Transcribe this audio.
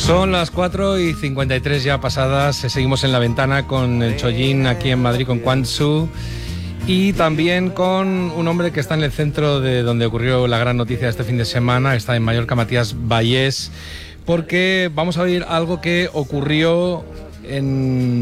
Son las 4:53 ya pasadas, seguimos en la ventana con el Chollín aquí en Madrid con Quang Tzu y también con un hombre que está en el centro de donde ocurrió la gran noticia de este fin de semana, está en Mallorca, Matías Vallés, porque vamos a oír algo que ocurrió en